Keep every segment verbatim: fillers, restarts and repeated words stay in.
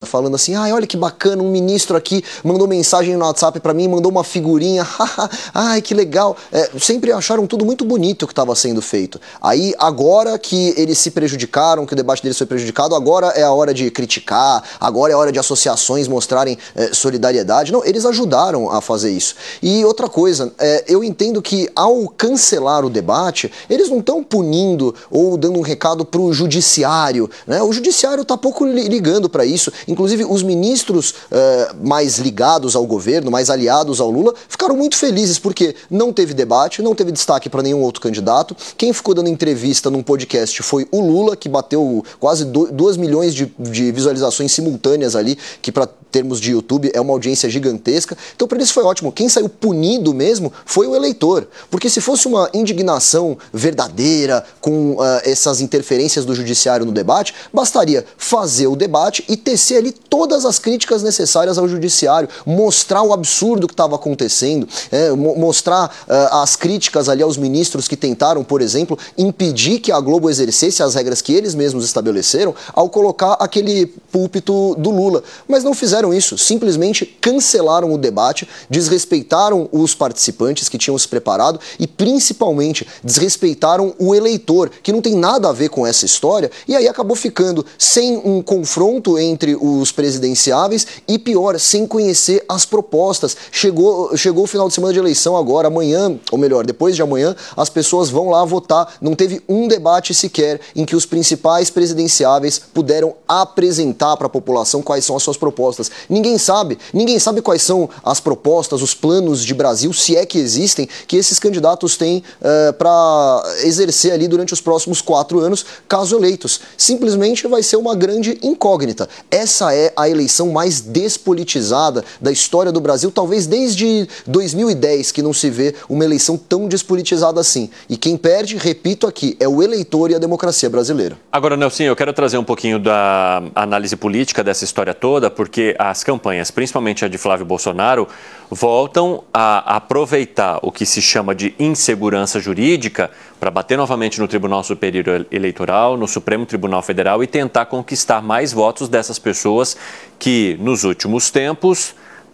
falando assim, ai, olha que bacana, um ministro aqui mandou mensagem no WhatsApp pra mim, mandou uma figurinha, ai, que legal. É, sempre acharam tudo muito bonito que estava sendo feito. Aí, agora que eles se prejudicaram, que o debate deles foi prejudicado, agora é a hora de criticar, agora é a hora de associações mostrarem é, solidariedade. Não, eles ajudaram a fazer isso. E outra coisa, é, eu entendo que ao cancelar o debate, eles não estão punindo ou dando um recado para o judiciário, né? O judiciário está pouco ligando para isso. Inclusive, os ministros é, mais ligados ao governo, mais aliados ao Lula, ficaram muito felizes porque não teve debate, não teve destaque para nenhum outro candidato. Quem ficou dando entrevista num podcast foi o Lula, que bateu quase duas milhões de, de visualizações simultâneas ali, que para termos de YouTube é uma audiência gigantesca. Então, para eles foi ótimo. Quem saiu punido mesmo foi o eleitor. Porque se fosse uma indignação verdadeira com uh, essas interferências do judiciário no debate, bastaria fazer o debate e tecer ali todas as críticas necessárias ao judiciário, mostrar o absurdo que estava acontecendo, é, mo mostrar uh, as críticas ali aos ministros que tentaram, por exemplo, impedir que a Globo exercesse as regras que eles mesmos estabeleceram ao colocar aquele púlpito do Lula. Mas não fizeram isso, simplesmente cancelaram o debate, desrespeitaram os participantes que tinham se preparado e, principalmente, desrespeitaram o eleitor, que não tem nada a ver com essa história, e aí acabou ficando sem um confronto entre os presidenciáveis e, pior, sem conhecer as propostas. Chegou, chegou o final de semana de eleição agora, amanhã, ou melhor, depois de amanhã, as pessoas vão lá votar. Não teve um debate sequer em que os principais presidenciáveis puderam apresentar para a população quais são as suas propostas. Ninguém sabe, ninguém sabe quais são as propostas, os planos de Brasil, se é que existem, que esses candidatos têm uh, para exercer ali durante os próximos quatro anos, caso eleitos. Simplesmente vai ser uma grande incógnita. Essa é a eleição mais despolitizada da história do Brasil, talvez desde dois mil e dez que não se vê uma eleição tão despolitizada assim. E quem perde, repito aqui, é o eleitor e a democracia brasileira. Agora, Nelson, eu quero trazer um pouquinho da análise política dessa história toda, porque as campanhas, principalmente a de Flávio Bolsonaro, voltam a aproveitar o que se chama de insegurança jurídica para bater novamente no Tribunal Superior Eleitoral, no Supremo Tribunal Federal e tentar conquistar mais votos dessas pessoas que, nos últimos tempos,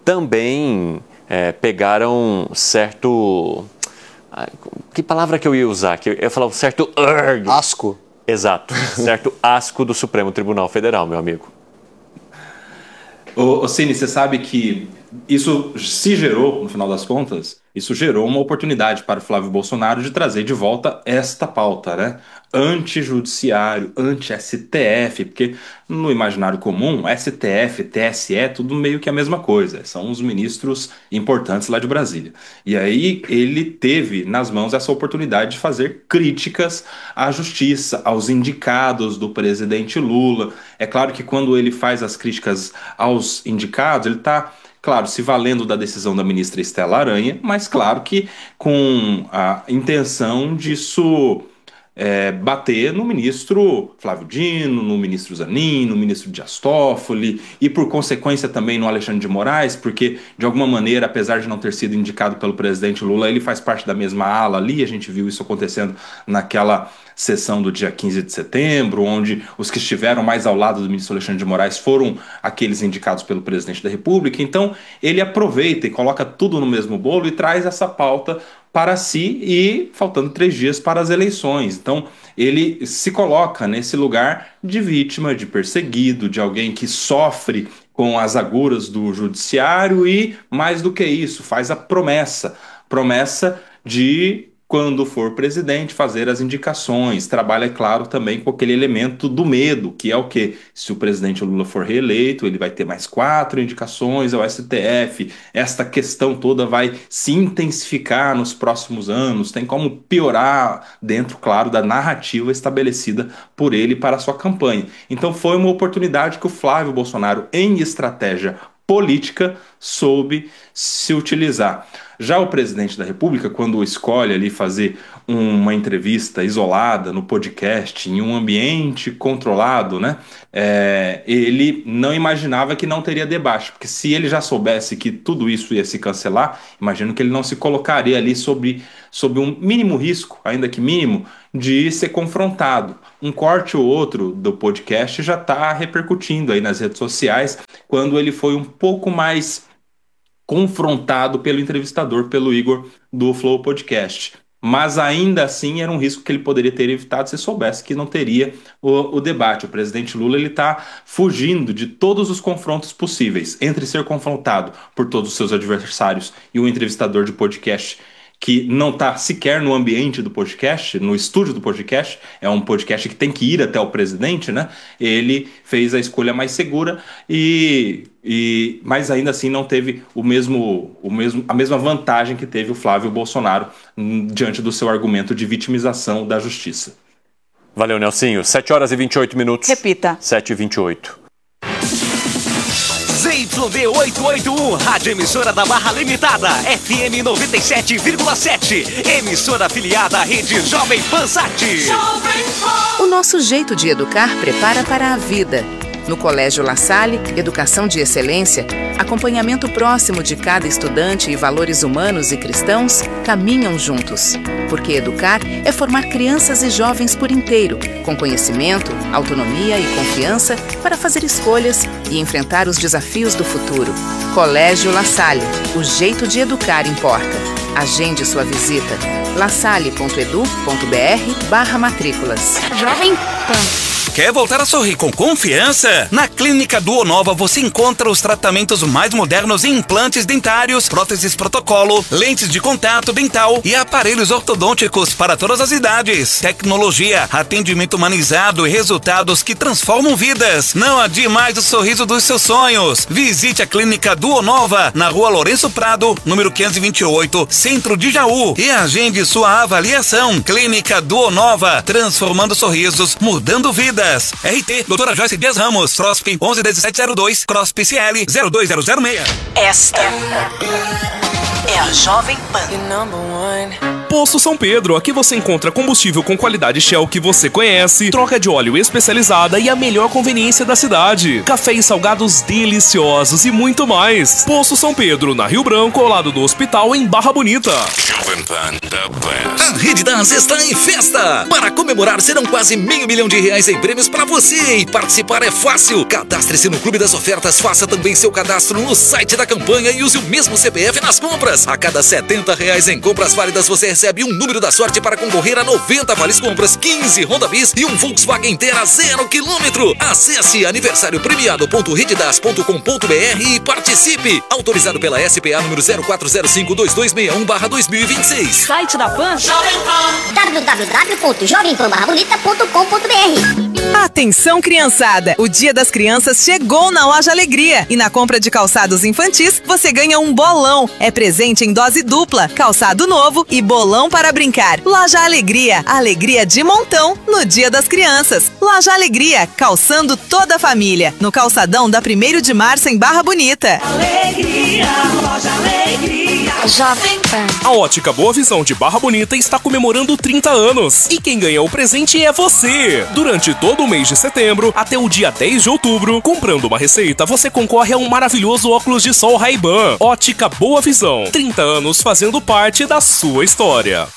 também é, pegaram certo... Que palavra que eu ia usar? Que eu ia falar um certo... Asco. Exato, certo asco do Supremo Tribunal Federal, meu amigo. Ô, ô Cine, você sabe que isso se gerou, no final das contas, isso gerou uma oportunidade para o Flávio Bolsonaro de trazer de volta esta pauta, né? Anti-judiciário, anti-S T F, porque no imaginário comum, S T F, T S E, tudo meio que a mesma coisa, são os ministros importantes lá de Brasília. E aí ele teve nas mãos essa oportunidade de fazer críticas à justiça, aos indicados do presidente Lula. É claro que quando ele faz as críticas aos indicados, ele está... claro, se valendo da decisão da ministra Estela Aranha, mas claro que com a intenção disso é, bater no ministro Flávio Dino, no ministro Zanin, no ministro Dias Toffoli e por consequência também no Alexandre de Moraes, porque de alguma maneira, apesar de não ter sido indicado pelo presidente Lula, ele faz parte da mesma ala ali, a gente viu isso acontecendo naquela sessão do dia quinze de setembro, onde os que estiveram mais ao lado do ministro Alexandre de Moraes foram aqueles indicados pelo presidente da República. Então ele aproveita e coloca tudo no mesmo bolo e traz essa pauta para si e faltando três dias para as eleições. Então ele se coloca nesse lugar de vítima, de perseguido, de alguém que sofre com as agruras do judiciário e, mais do que isso, faz a promessa, promessa de... quando for presidente, fazer as indicações. Trabalha, é claro, também com aquele elemento do medo, que é o quê? Se o presidente Lula for reeleito, ele vai ter mais quatro indicações ao S T F. Esta questão toda vai se intensificar nos próximos anos. Tem como piorar dentro, claro, da narrativa estabelecida por ele para a sua campanha. Então foi uma oportunidade que o Flávio Bolsonaro, em estratégia política, soube se utilizar. Já o presidente da República, quando escolhe ali fazer uma entrevista isolada no podcast, em um ambiente controlado, né, é, ele não imaginava que não teria debate, porque se ele já soubesse que tudo isso ia se cancelar, imagino que ele não se colocaria ali sobre, sobre um mínimo risco, ainda que mínimo, de ser confrontado. Um corte ou outro do podcast já está repercutindo aí nas redes sociais, quando ele foi um pouco mais confrontado pelo entrevistador, pelo Igor do Flow Podcast. Mas ainda assim era um risco que ele poderia ter evitado se soubesse que não teria o, o debate. O presidente Lula está fugindo de todos os confrontos possíveis, entre ser confrontado por todos os seus adversários e o entrevistador de podcast que não está sequer no ambiente do podcast, no estúdio do podcast, é um podcast que tem que ir até o presidente, né? Ele fez a escolha mais segura, e, e mas ainda assim não teve o mesmo, o mesmo, a mesma vantagem que teve o Flávio Bolsonaro hum, diante do seu argumento de vitimização da justiça. Valeu, Nelsinho. sete horas e vinte e oito minutos. Repita. sete e vinte e oito. Z Y D oitocentos e oitenta e um, Rádio Emissora da Barra Limitada, F M noventa e sete vírgula sete, emissora afiliada à Rede Jovem Pan Sat. O nosso jeito de educar prepara para a vida. No Colégio La Salle, educação de excelência, acompanhamento próximo de cada estudante e valores humanos e cristãos caminham juntos. Porque educar é formar crianças e jovens por inteiro, com conhecimento, autonomia e confiança para fazer escolhas e enfrentar os desafios do futuro. Colégio La Salle, o jeito de educar importa. Agende sua visita. lasalle ponto edu ponto br barra matrículas. Jovem Pan. Quer voltar a sorrir com confiança? Na Clínica Duonova você encontra os tratamentos mais modernos em implantes dentários, próteses protocolo, lentes de contato dental e aparelhos ortodônticos para todas as idades. Tecnologia, atendimento humanizado e resultados que transformam vidas. Não adie mais o sorriso dos seus sonhos. Visite a Clínica Duonova na Rua Lourenço Prado, número quinhentos e vinte e oito, Centro de Jaú, e agende sua avaliação. Clínica Duonova, transformando sorrisos, mudando vidas. R T, doutora Joyce Dias Ramos, C R O S P onze dezessete zero dois, C R O S P C L zero dois zero zero seis. Esta é a Jovem Pan. Poço São Pedro, aqui você encontra combustível com qualidade Shell que você conhece, troca de óleo especializada e a melhor conveniência da cidade. Café e salgados deliciosos e muito mais. Poço São Pedro, na Rio Branco, ao lado do hospital, em Barra Bonita. A Rede Das está em festa! Para comemorar, serão quase meio milhão de reais em prêmios para você. E participar é fácil. Cadastre-se no Clube das Ofertas, faça também seu cadastro no site da campanha e use o mesmo C P F nas compras. A cada setenta reais em compras válidas, você recebe um número da sorte para concorrer a noventa vales compras, quinze Honda Bis e um Volkswagen Terra zero quilômetro. Acesse aniversário premiado ponto rededas ponto com ponto br e participe. Autorizado pela S P A número zero quatro zero cinco dois dois seis um barra dois mil e vinte e seis. Site da Pan. w w w ponto jovem pan barra bonita ponto com ponto br. Atenção, criançada! O Dia das Crianças chegou na Loja Alegria e na compra de calçados infantis você ganha um bolão. É presente em dose dupla, calçado novo e bolão para brincar. Loja Alegria, alegria de montão no Dia das Crianças. Loja Alegria, calçando toda a família. No calçadão da primeiro de março em Barra Bonita. Alegria, Loja Alegria. Jovem Pan. A Ótica Boa Visão de Barra Bonita está comemorando trinta anos. E quem ganhou o presente é você. Durante todo o mês de setembro, até o dia dez de outubro, comprando uma receita, você concorre a um maravilhoso óculos de sol Ray-Ban. Ótica Boa Visão. trinta anos fazendo parte da sua história.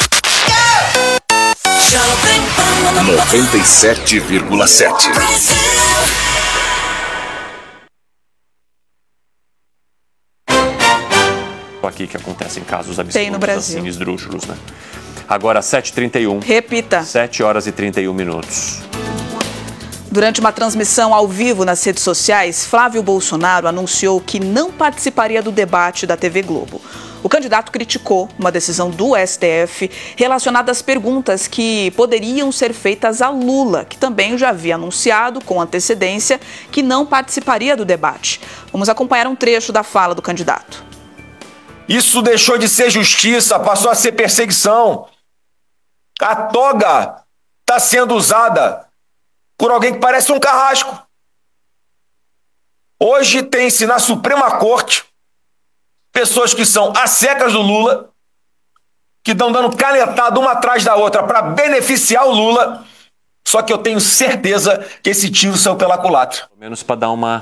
noventa e sete vírgula sete. Aqui que acontecem casos absurdos, Tem no Brasil. assim, esdrúxulos, né? Agora, sete e trinta e um. Repita. sete horas e trinta e um minutos. Durante uma transmissão ao vivo nas redes sociais, Flávio Bolsonaro anunciou que não participaria do debate da T V Globo. O candidato criticou uma decisão do S T F relacionada às perguntas que poderiam ser feitas a Lula, que também já havia anunciado com antecedência que não participaria do debate. Vamos acompanhar um trecho da fala do candidato. Isso deixou de ser justiça, passou a ser perseguição. A toga está sendo usada por alguém que parece um carrasco. Hoje tem-se na Suprema Corte pessoas que são as secas do Lula, que estão dando canetada uma atrás da outra para beneficiar o Lula. Só que eu tenho certeza que esse tiro saiu pela culatra. Pelo menos para dar uma...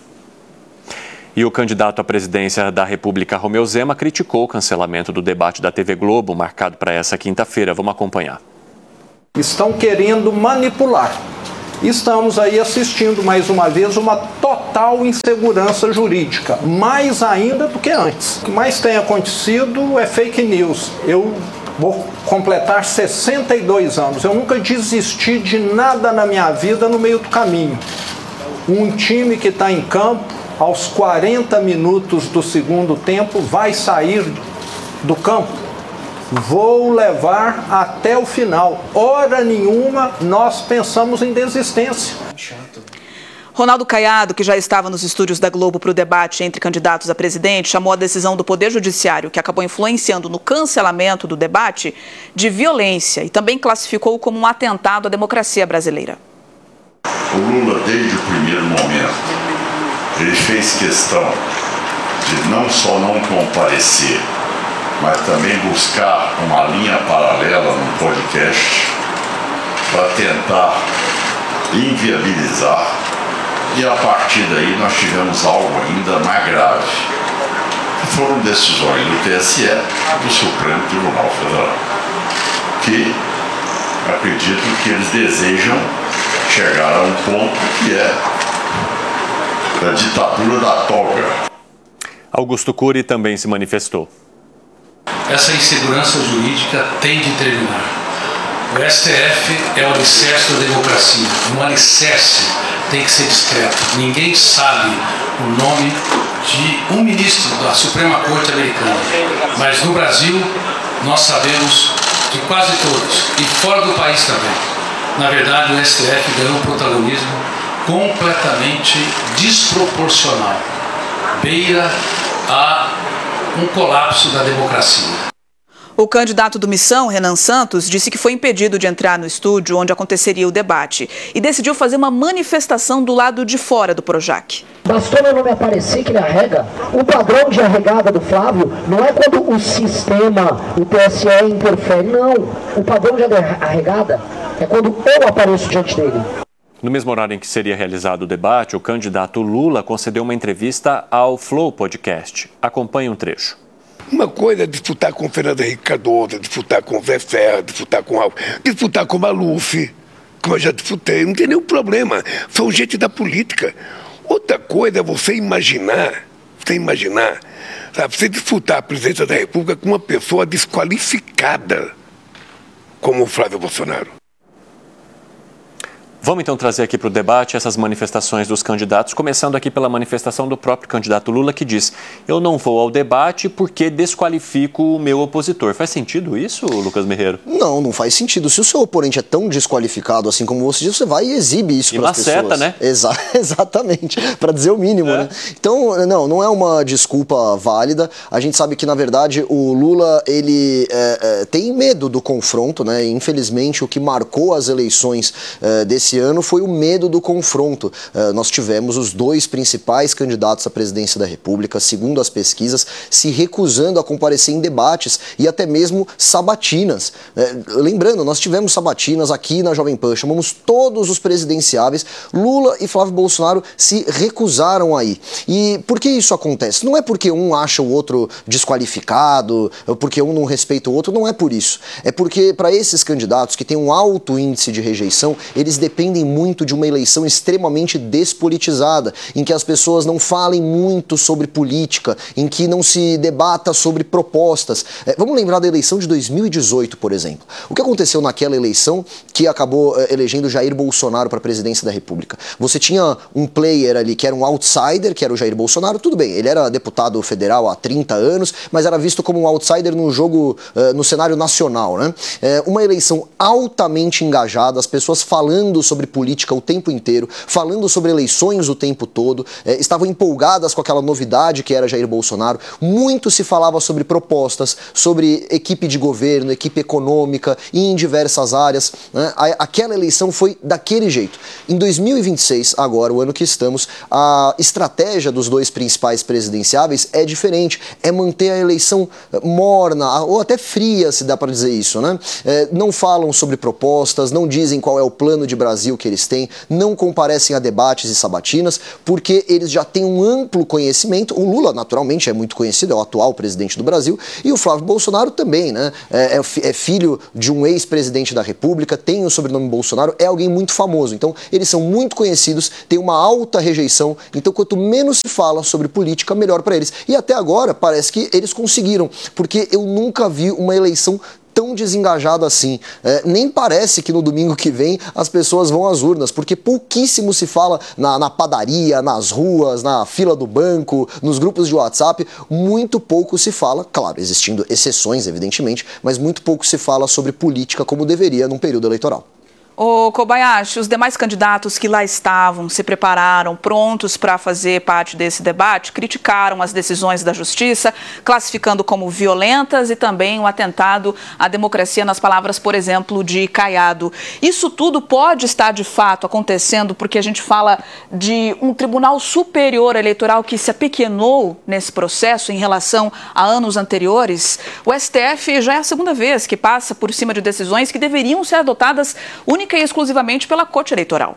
E o candidato à presidência da República, Romeu Zema, criticou o cancelamento do debate da T V Globo, marcado para essa quinta-feira. Vamos acompanhar. Estão querendo manipular. Estamos aí assistindo mais uma vez uma total insegurança jurídica, mais ainda do que antes. O que mais tem acontecido é fake news. Eu vou completar sessenta e dois anos. Eu nunca desisti de nada na minha vida no meio do caminho. Um time que está em campo, aos quarenta minutos do segundo tempo, vai sair do campo. Vou levar até o final. Hora nenhuma nós pensamos em desistência. Ronaldo Caiado, que já estava nos estúdios da Globo para o debate entre candidatos a presidente, chamou a decisão do Poder Judiciário, que acabou influenciando no cancelamento do debate, de violência e também classificou como um atentado à democracia brasileira. O Lula, desde o primeiro momento, ele fez questão de não só não comparecer, mas também buscar uma linha paralela no podcast para tentar inviabilizar. E a partir daí nós tivemos algo ainda mais grave, que foram decisões do T S E, do Supremo Tribunal Federal, que acredito que eles desejam chegar a um ponto que é a ditadura da toga. Augusto Cury também se manifestou. Essa insegurança jurídica tem de terminar. O S T F é o alicerce da democracia. Um alicerce tem que ser discreto. Ninguém sabe o nome de um ministro da Suprema Corte americana. Mas no Brasil, nós sabemos de quase todos. E fora do país também. Na verdade, o S T F ganhou um protagonismo completamente desproporcional. Beira a um colapso da democracia. O candidato do Missão, Renan Santos, disse que foi impedido de entrar no estúdio onde aconteceria o debate e decidiu fazer uma manifestação do lado de fora do Projac. Bastou meu nome aparecer que ele arrega. O padrão de arregada do Flávio não é quando o sistema, o T S E interfere, não. O padrão de arregada é quando eu apareço diante dele. No mesmo horário em que seria realizado o debate, o candidato Lula concedeu uma entrevista ao Flow Podcast. Acompanhe um trecho. Uma coisa é disputar com Fernando Henrique Cardoso, disputar com Zé Serra, disputar com Raul, disputar com Maluf, como eu já disputei, não tem nenhum problema. São gente da política. Outra coisa é você imaginar, você imaginar, sabe, você disputar a presidência da República com uma pessoa desqualificada como o Flávio Bolsonaro. Vamos então trazer aqui para o debate essas manifestações dos candidatos, começando aqui pela manifestação do próprio candidato Lula, que diz: eu não vou ao debate porque desqualifico o meu opositor. Faz sentido isso, Lucas Merreiro? Não, não faz sentido. Se o seu oponente é tão desqualificado assim como você diz, você vai e exibe isso para as pessoas. E maceta, né? Exa exatamente, para dizer o mínimo, é. né? Então, não, não é uma desculpa válida. A gente sabe que, na verdade, o Lula, ele é, é, tem medo do confronto, né? Infelizmente, o que marcou as eleições é, desse Esse ano foi o medo do confronto. Uh, nós tivemos os dois principais candidatos à presidência da República, segundo as pesquisas, se recusando a comparecer em debates e até mesmo sabatinas. Uh, lembrando, nós tivemos sabatinas aqui na Jovem Pan, chamamos todos os presidenciáveis, Lula e Flávio Bolsonaro se recusaram aí. E por que isso acontece? Não é porque um acha o outro desqualificado, porque um não respeita o outro, não é por isso. É porque para esses candidatos que têm um alto índice de rejeição, eles dependem dependem muito de uma eleição extremamente despolitizada, em que as pessoas não falem muito sobre política, em que não se debata sobre propostas. É, vamos lembrar da eleição de dois mil e dezoito, por exemplo. O que aconteceu naquela eleição que acabou é, elegendo Jair Bolsonaro para a presidência da República? Você tinha um player ali que era um outsider, que era o Jair Bolsonaro, tudo bem, ele era deputado federal há trinta anos, mas era visto como um outsider no jogo, uh, no cenário nacional, né? É, uma eleição altamente engajada, as pessoas falando sobre sobre política o tempo inteiro, falando sobre eleições o tempo todo, é, estavam empolgadas com aquela novidade que era Jair Bolsonaro. Muito se falava sobre propostas, sobre equipe de governo, equipe econômica e em diversas áreas, né? Aquela eleição foi daquele jeito. Em dois mil e vinte e seis, agora, o ano que estamos, a estratégia dos dois principais presidenciáveis é diferente, é manter a eleição morna, ou até fria, se dá para dizer isso, né? É, não falam sobre propostas, não dizem qual é o plano de Brasil que eles têm, não comparecem a debates e sabatinas, porque eles já têm um amplo conhecimento. O Lula, naturalmente, é muito conhecido, é o atual presidente do Brasil, e o Flávio Bolsonaro também, né? É, é filho de um ex-presidente da República, tem o sobrenome Bolsonaro, é alguém muito famoso. Então, eles são muito conhecidos, têm uma alta rejeição, então quanto menos se fala sobre política, melhor para eles. E até agora, parece que eles conseguiram, porque eu nunca vi uma eleição tão desengajado assim. É, nem parece que no domingo que vem as pessoas vão às urnas, porque pouquíssimo se fala na, na padaria, nas ruas, na fila do banco, nos grupos de WhatsApp, muito pouco se fala, claro, existindo exceções, evidentemente, mas muito pouco se fala sobre política como deveria num período eleitoral. Ô Kobayashi, os demais candidatos que lá estavam, se prepararam, prontos para fazer parte desse debate, criticaram as decisões da Justiça, classificando como violentas e também um atentado à democracia, nas palavras, por exemplo, de Caiado. Isso tudo pode estar, de fato, acontecendo porque a gente fala de um Tribunal Superior Eleitoral que se apequenou nesse processo em relação a anos anteriores. O S T F já é a segunda vez que passa por cima de decisões que deveriam ser adotadas unicamente única e exclusivamente pela Corte Eleitoral.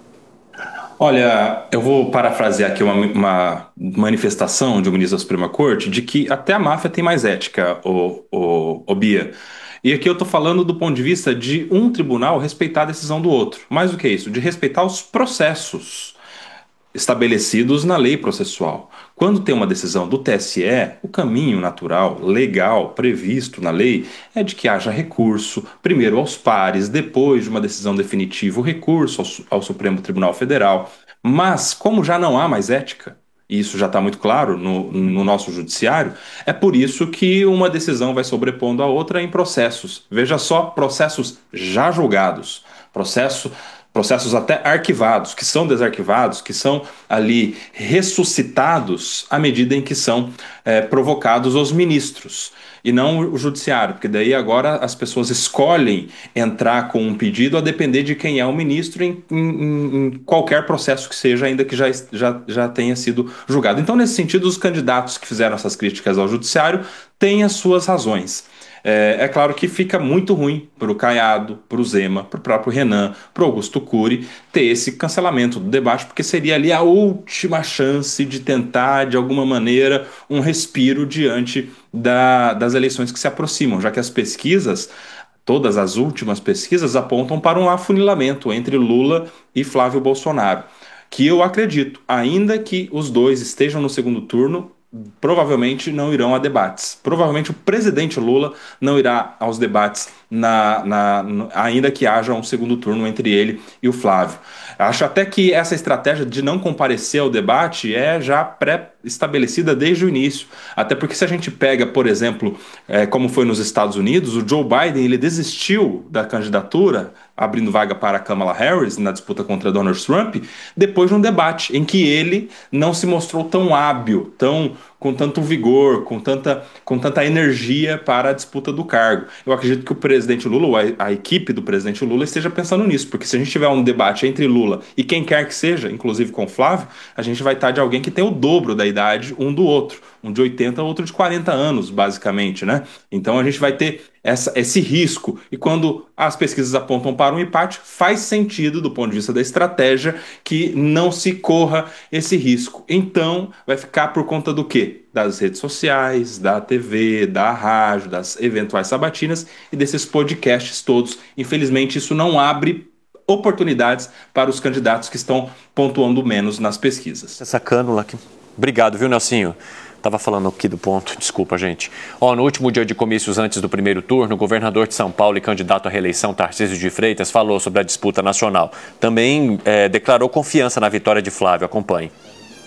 Olha, eu vou parafrasear aqui uma, uma manifestação de um ministro da Suprema Corte de que até a máfia tem mais ética, o, o, o Bia. E aqui eu estou falando do ponto de vista de um tribunal respeitar a decisão do outro. Mais do que isso, de respeitar os processos estabelecidos na lei processual. Quando tem uma decisão do T S E, o caminho natural, legal, previsto na lei é de que haja recurso, primeiro aos pares, depois de uma decisão definitiva, o recurso ao, ao Supremo Tribunal Federal. Mas, como já não há mais ética, e isso já está muito claro no, no nosso judiciário, é por isso que uma decisão vai sobrepondo a outra em processos. Veja só, processos já julgados, processo... processos até arquivados, que são desarquivados, que são ali ressuscitados à medida em que são é, provocados os ministros, e não o judiciário, porque daí agora as pessoas escolhem entrar com um pedido a depender de quem é o ministro em, em, em qualquer processo que seja, ainda que já, já, já tenha sido julgado. Então, nesse sentido, os candidatos que fizeram essas críticas ao judiciário têm as suas razões. É, é claro que fica muito ruim para o Caiado, para o Zema, para o próprio Renan, para o Augusto Cury ter esse cancelamento do debate, porque seria ali a última chance de tentar, de alguma maneira, um respiro diante da, das eleições que se aproximam, já que as pesquisas, todas as últimas pesquisas, apontam para um afunilamento entre Lula e Flávio Bolsonaro, que eu acredito, ainda que os dois estejam no segundo turno, provavelmente não irão a debates. Provavelmente o presidente Lula não irá aos debates, na, na, no, ainda que haja um segundo turno entre ele e o Flávio. Acho até que essa estratégia de não comparecer ao debate é já pré-estabelecida desde o início. Até porque se a gente pega, por exemplo, é, como foi nos Estados Unidos, o Joe Biden ele desistiu da candidatura, abrindo vaga para a Kamala Harris na disputa contra Donald Trump, depois de um debate em que ele não se mostrou tão hábil, tão, com tanto vigor, com tanta, com tanta energia para a disputa do cargo. Eu acredito que o presidente Lula, a, a equipe do presidente Lula, esteja pensando nisso, porque se a gente tiver um debate entre Lula e quem quer que seja, inclusive com o Flávio, a gente vai estar de alguém que tem o dobro da idade um do outro, um de oitenta, outro de quarenta anos, basicamente, né? Então a gente vai ter essa, esse risco, e quando as pesquisas apontam para um empate, faz sentido, do ponto de vista da estratégia, que não se corra esse risco. Então vai ficar por conta do quê? Das redes sociais, da T V, da rádio, das eventuais sabatinas e desses podcasts todos. Infelizmente isso não abre oportunidades para os candidatos que estão pontuando menos nas pesquisas. Essa cânula aqui. Obrigado, viu, Nelsinho? Estava falando aqui do ponto, desculpa, gente. Ó, no último dia de comícios antes do primeiro turno, o governador de São Paulo e candidato à reeleição, Tarcísio de Freitas, falou sobre a disputa nacional. Também é, declarou confiança na vitória de Flávio. Acompanhe.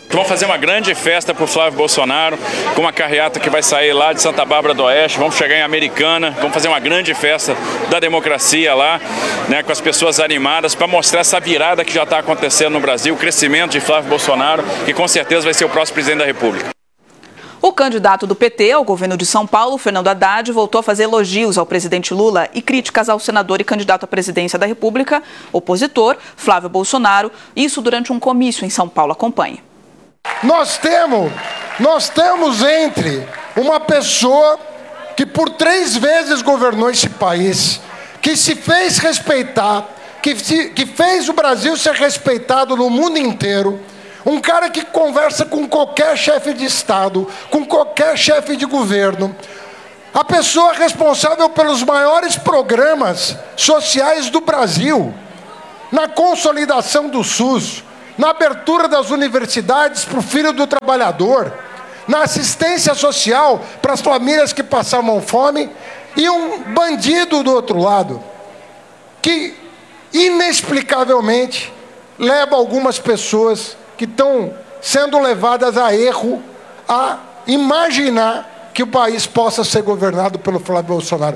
Vamos fazer uma grande festa para o Flávio Bolsonaro, com uma carreata que vai sair lá de Santa Bárbara do Oeste, vamos chegar em Americana, vamos fazer uma grande festa da democracia lá, né, com as pessoas animadas, para mostrar essa virada que já está acontecendo no Brasil, o crescimento de Flávio Bolsonaro, que com certeza vai ser o próximo presidente da República. O candidato do P T ao governo de São Paulo, Fernando Haddad, voltou a fazer elogios ao presidente Lula e críticas ao senador e candidato à presidência da República, opositor, Flávio Bolsonaro, isso durante um comício em São Paulo. Acompanhe. Nós temos, nós temos entre uma pessoa que por três vezes governou esse país, que se fez respeitar, que, se, que fez o Brasil ser respeitado no mundo inteiro, um cara que conversa com qualquer chefe de Estado, com qualquer chefe de governo, a pessoa responsável pelos maiores programas sociais do Brasil, na consolidação do SUS, na abertura das universidades para o filho do trabalhador, na assistência social para as famílias que passavam fome, e um bandido do outro lado, que inexplicavelmente leva algumas pessoas que estão sendo levadas a erro, a imaginar que o país possa ser governado pelo Flávio Bolsonaro.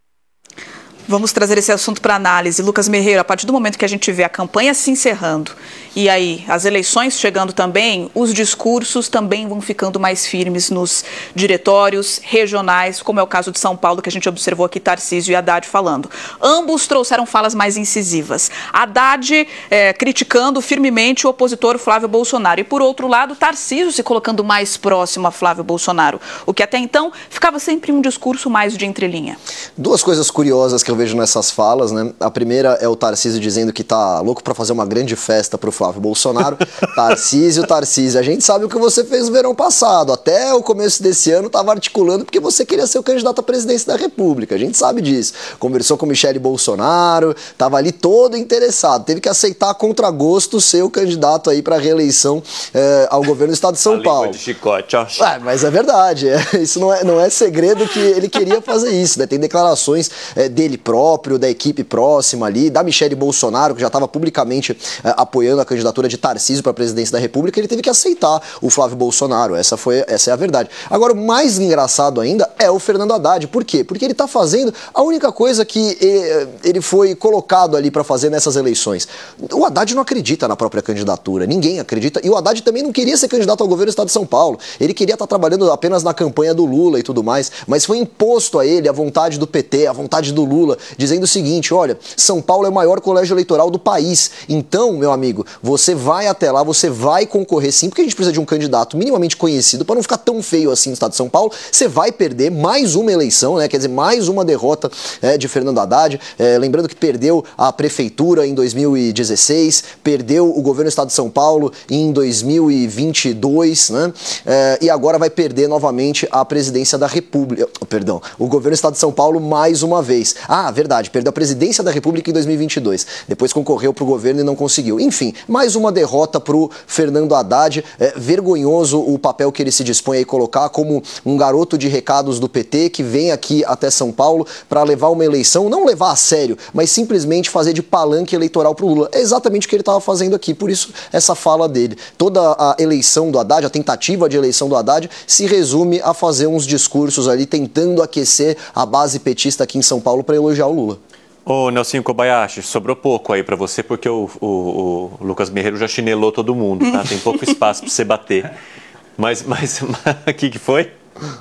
Vamos trazer esse assunto para análise. Lucas Merreiro, a partir do momento que a gente vê a campanha se encerrando e aí as eleições chegando também, os discursos também vão ficando mais firmes nos diretórios regionais, como é o caso de São Paulo, que a gente observou aqui Tarcísio e Haddad falando. Ambos trouxeram falas mais incisivas. Haddad é, criticando firmemente o opositor Flávio Bolsonaro e, por outro lado, Tarcísio se colocando mais próximo a Flávio Bolsonaro, o que até então ficava sempre um discurso mais de entrelinha. Duas coisas curiosas que eu vejo nessas falas, né? A primeira é o Tarcísio dizendo que tá louco para fazer uma grande festa pro Flávio Bolsonaro. Tarcísio, Tarcísio, a gente sabe o que você fez no verão passado. Até o começo desse ano tava articulando porque você queria ser o candidato à presidência da República. A gente sabe disso. Conversou com Michele Bolsonaro, tava ali todo interessado. Teve que aceitar a contragosto ser o candidato aí para reeleição eh, ao governo do estado de São a Paulo. Língua de chicote, ó. É, mas é verdade. É, isso não é, não é segredo que ele queria fazer isso, né? Tem declarações é, dele próprio, da equipe próxima ali, da Michele Bolsonaro, que já estava publicamente eh, apoiando a candidatura de Tarcísio para a presidência da República. Ele teve que aceitar o Flávio Bolsonaro, essa, foi, essa é a verdade. Agora, o mais engraçado ainda é o Fernando Haddad. Por quê? Porque ele está fazendo a única coisa que eh, ele foi colocado ali para fazer nessas eleições. O Haddad não acredita na própria candidatura, ninguém acredita, e o Haddad também não queria ser candidato ao governo do estado de São Paulo. Ele queria estar trabalhando apenas na campanha do Lula e tudo mais, mas foi imposto a ele a vontade do P T, a vontade do Lula, dizendo o seguinte: olha, São Paulo é o maior colégio eleitoral do país, então, meu amigo, você vai até lá, você vai concorrer sim, porque a gente precisa de um candidato minimamente conhecido para não ficar tão feio assim no estado de São Paulo. Você vai perder mais uma eleição, né? Quer dizer, mais uma derrota é, de Fernando Haddad, é, lembrando que perdeu a prefeitura em dois mil e dezesseis, perdeu o governo do estado de São Paulo em dois mil e vinte e dois, né? É, e agora vai perder novamente a presidência da República, perdão, o governo do estado de São Paulo mais uma vez. Ah, verdade, perdeu a presidência da República em dois mil e vinte e dois, depois concorreu para o governo e não conseguiu. Enfim, mais uma derrota para o Fernando Haddad. É vergonhoso o papel que ele se dispõe a colocar como um garoto de recados do P T que vem aqui até São Paulo para levar uma eleição, não levar a sério, mas simplesmente fazer de palanque eleitoral para o Lula. É exatamente o que ele estava fazendo aqui, por isso essa fala dele. Toda a eleição do Haddad, a tentativa de eleição do Haddad, se resume a fazer uns discursos ali tentando aquecer a base petista aqui em São Paulo para elogiar o Lula. Ô, Nelsinho Kobayashi, sobrou pouco aí pra você, porque o, o, o Lucas Merreiro já chinelou todo mundo, tá? Tem pouco espaço pra você bater. Mas, mas, o que que foi?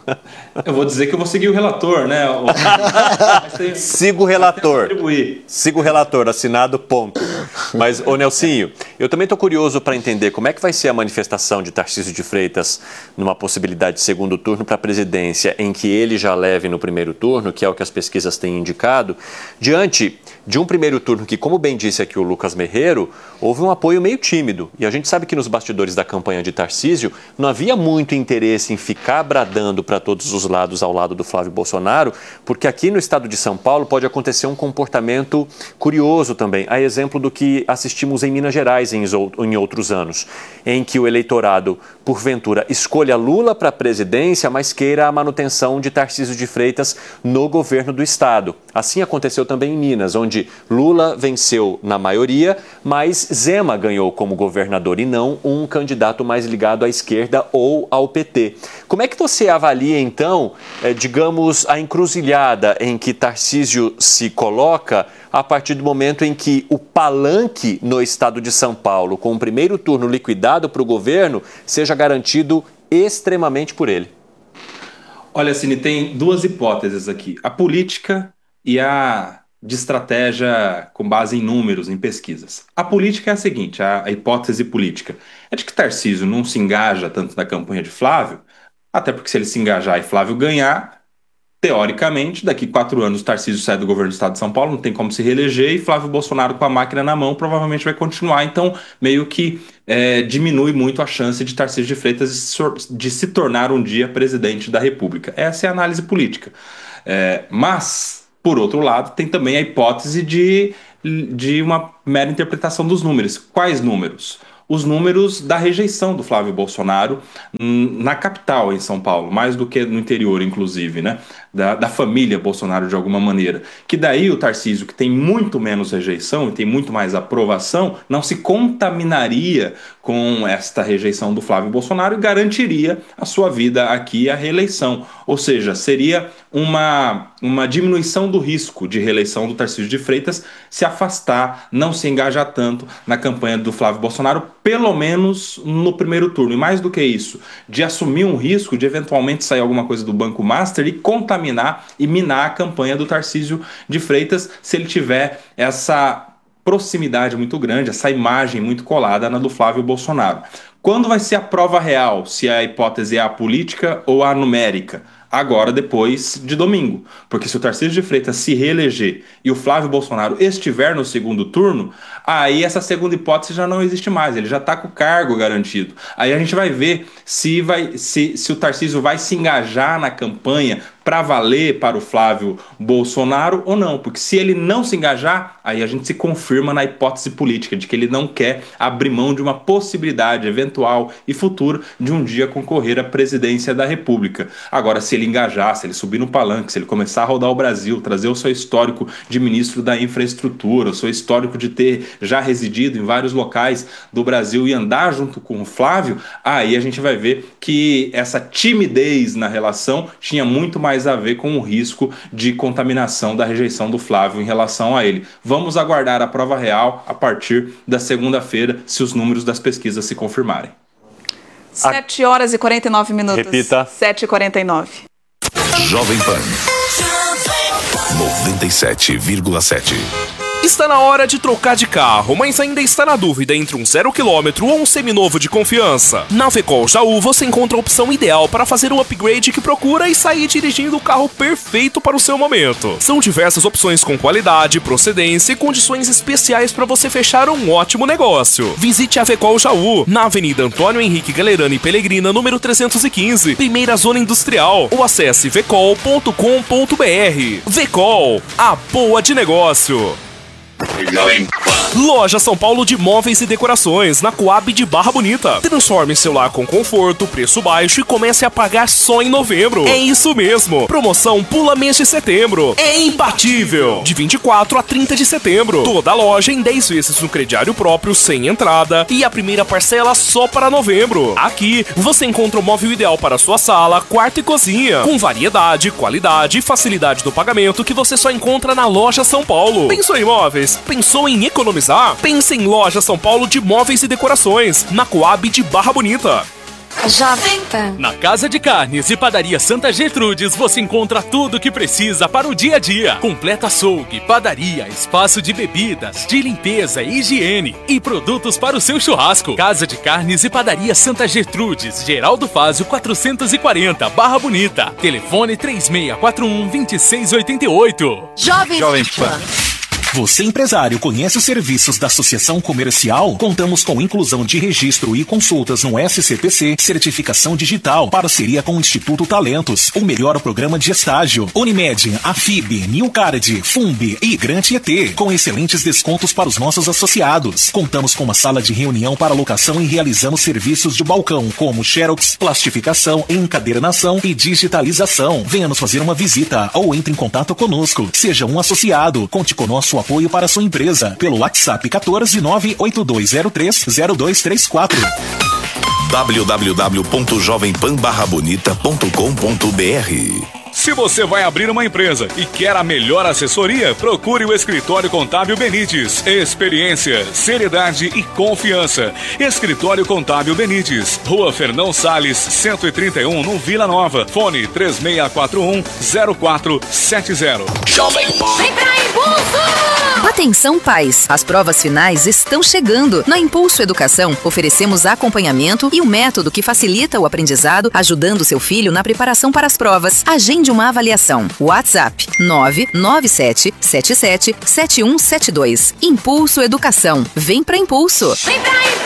Eu vou dizer que eu vou seguir o relator, né? Sigo o relator. Sigo o relator, assinado, ponto. Mas, ô Nelsinho, eu também estou curioso para entender como é que vai ser a manifestação de Tarcísio de Freitas numa possibilidade de segundo turno para a presidência, em que ele já leve no primeiro turno, que é o que as pesquisas têm indicado, diante de um primeiro turno que, como bem disse aqui o Lucas Merreiro, houve um apoio meio tímido. E a gente sabe que nos bastidores da campanha de Tarcísio não havia muito interesse em ficar bradando para todos os lados ao lado do Flávio Bolsonaro, porque aqui no estado de São Paulo pode acontecer um comportamento curioso também, a exemplo do que assistimos em Minas Gerais em, em outros anos, em que o eleitorado, porventura, escolha Lula para a presidência, mas queira a manutenção de Tarcísio de Freitas no governo do estado. Assim aconteceu também em Minas, onde onde Lula venceu na maioria, mas Zema ganhou como governador e não um candidato mais ligado à esquerda ou ao P T. Como é que você avalia, então, eh, digamos, a encruzilhada em que Tarcísio se coloca a partir do momento em que o palanque no estado de São Paulo, com o primeiro turno liquidado para o governo, seja garantido extremamente por ele? Olha, Cine, tem duas hipóteses aqui. A política e a de estratégia com base em números, em pesquisas. A política é a seguinte, a, a hipótese política é de que Tarcísio não se engaja tanto na campanha de Flávio, até porque se ele se engajar e Flávio ganhar, teoricamente, daqui quatro anos Tarcísio sai do governo do estado de São Paulo, não tem como se reeleger, e Flávio Bolsonaro com a máquina na mão provavelmente vai continuar, então meio que é, diminui muito a chance de Tarcísio de Freitas de se tornar um dia presidente da República. Essa é a análise política. É, mas, por outro lado, tem também a hipótese de, de uma mera interpretação dos números. Quais números? Os números da rejeição do Flávio Bolsonaro na capital, em São Paulo, mais do que no interior, inclusive, né? Da, da família Bolsonaro, de alguma maneira. Que daí o Tarcísio, que tem muito menos rejeição e tem muito mais aprovação, não se contaminaria com esta rejeição do Flávio Bolsonaro e garantiria a sua vida aqui, a reeleição. Ou seja, seria uma, uma diminuição do risco de reeleição do Tarcísio de Freitas se afastar, não se engajar tanto na campanha do Flávio Bolsonaro, pelo menos no primeiro turno. E mais do que isso, de assumir um risco de eventualmente sair alguma coisa do Banco Master e contaminar e minar a campanha do Tarcísio de Freitas se ele tiver essa proximidade muito grande, essa imagem muito colada na do Flávio Bolsonaro. Quando vai ser a prova real, se a hipótese é a política ou a numérica? Agora, depois de domingo. Porque se o Tarcísio de Freitas se reeleger e o Flávio Bolsonaro estiver no segundo turno, aí essa segunda hipótese já não existe mais, ele já está com o cargo garantido. Aí a gente vai ver se, vai, se, se o Tarcísio vai se engajar na campanha para valer para o Flávio Bolsonaro ou não. Porque se ele não se engajar, aí a gente se confirma na hipótese política de que ele não quer abrir mão de uma possibilidade eventual e futura de um dia concorrer à presidência da República. Agora, se ele engajar, se ele subir no palanque, se ele começar a rodar o Brasil, trazer o seu histórico de ministro da infraestrutura, o seu histórico de ter já residido em vários locais do Brasil e andar junto com o Flávio, aí a gente vai ver que essa timidez na relação tinha muito mais a ver com o risco de contaminação da rejeição do Flávio em relação a ele. Vamos aguardar a prova real a partir da segunda-feira, se os números das pesquisas se confirmarem. sete horas e quarenta e nove minutos. Repita. sete e quarenta e nove. Jovem Pan noventa e sete vírgula sete. Está na hora de trocar de carro, mas ainda está na dúvida entre um zero quilômetro ou um seminovo de confiança? Na Vecol Jaú você encontra a opção ideal para fazer o upgrade que procura e sair dirigindo o carro perfeito para o seu momento. São diversas opções com qualidade, procedência e condições especiais para você fechar um ótimo negócio. Visite a Vecol Jaú, na Avenida Antônio Henrique Galerani Pelegrina, número trezentos e quinze, primeira zona industrial, ou acesse vecol ponto com ponto br. Vecol, a boa de negócio. Loja São Paulo de Móveis e Decorações, na Coab de Barra Bonita. Transforme seu lar com conforto, preço baixo e comece a pagar só em novembro. É isso mesmo. Promoção Pula Mês de Setembro. É imbatível. De vinte e quatro a trinta de setembro. Toda a loja em dez vezes no crediário próprio, sem entrada. E a primeira parcela só para novembro. Aqui você encontra o móvel ideal para sua sala, quarto e cozinha. Com variedade, qualidade e facilidade no pagamento que você só encontra na Loja São Paulo. Pensou em móveis? Pensou em economizar? Pense em Loja São Paulo de Móveis e Decorações, na Coab de Barra Bonita. Jovem Pan. Na Casa de Carnes e Padaria Santa Gertrudes você encontra tudo o que precisa para o dia a dia. Completa açougue, padaria, espaço de bebidas, de limpeza e higiene e produtos para o seu churrasco. Casa de Carnes e Padaria Santa Gertrudes, Geraldo Fázio quatrocentos e quarenta, Barra Bonita. Telefone três seis quatro um, dois seis oito oito. Jovem, Jovem Pan. Você, empresário, conhece os serviços da Associação Comercial? Contamos com inclusão de registro e consultas no S C P C, certificação digital, parceria com o Instituto Talentos, o melhor programa de estágio, Unimed, Afib, Newcard, Fumbi e Grant E T, com excelentes descontos para os nossos associados. Contamos com uma sala de reunião para locação e realizamos serviços de balcão, como xerox, plastificação, encadernação e digitalização. Venha nos fazer uma visita ou entre em contato conosco. Seja um associado, conte com nosso apoio para sua empresa pelo WhatsApp quatorze nove oito dois zero três zero dois três quatro. w w w ponto jovem pan barra bonita ponto com ponto b r. Se você vai abrir uma empresa e quer a melhor assessoria, procure o Escritório Contábil Benites. Experiência, seriedade e confiança. Escritório Contábil Benites, Rua Fernão Salles, cento e trinta e um, no Vila Nova. Fone três seis quatro um zero quatro sete zero. Jovem Pan. Vem pra Impulso! Atenção, pais! As provas finais estão chegando. Na Impulso Educação, oferecemos acompanhamento e um método que facilita o aprendizado, ajudando seu filho na preparação para as provas. Agende uma avaliação. WhatsApp nove nove sete sete sete sete um sete dois. Impulso Educação. Vem pra Impulso! Vem pra Impulso!